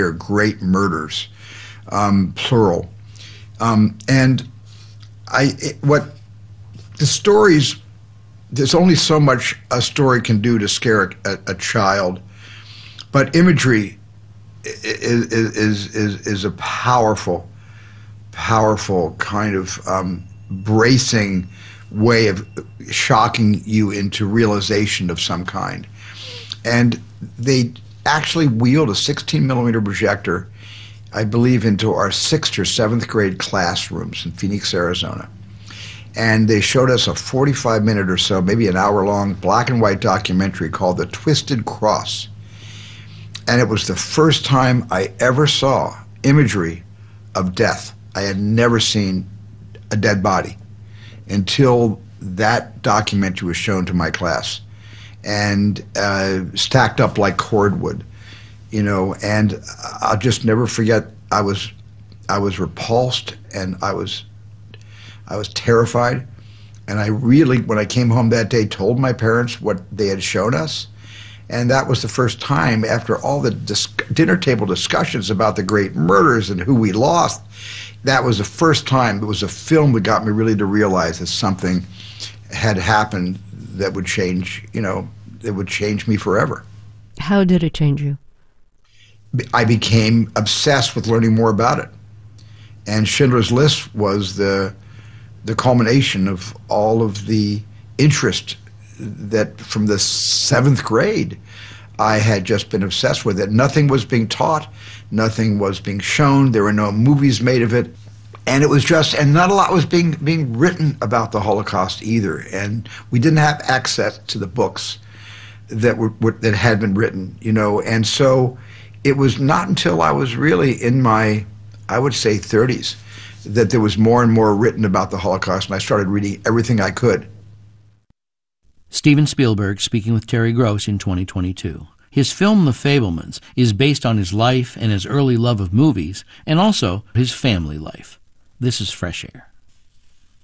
clear, great murders, plural. And what the stories, there's only so much a story can do to scare a child, but imagery is a powerful kind of bracing way of shocking you into realization of some kind. And they actually wheeled a 16-millimeter projector, I believe, into our 6th or 7th grade classrooms in Phoenix, Arizona. And they showed us a 45-minute or so, maybe an hour-long, black and white documentary called The Twisted Cross. And it was the first time I ever saw imagery of death. I had never seen a dead body until that documentary was shown to my class, and stacked up like cordwood, you know. And I'll just never forget. I was repulsed, and I was terrified. And I really, when I came home that day, told my parents what they had shown us. And that was the first time, after all the dinner table discussions about the great murders and who we lost, that was the first time it was a film that got me really to realize that something had happened that would change, you know, that would change me forever. How did it change you? I became obsessed with learning more about it. And Schindler's List was the culmination of all of the interest that from the 7th grade I had just been obsessed with it. Nothing was being taught, nothing was being shown, there were no movies made of it, and it was just, and not a lot was being written about the Holocaust either, and we didn't have access to the books that that had been written, you know. And so it was not until I was really in my, I would say, 30s that there was more and more written about the Holocaust, and I started reading everything I could. Steven Spielberg speaking with Terry Gross in 2022. His film The Fabelmans is based on his life and his early love of movies, and also his family life. This is Fresh Air.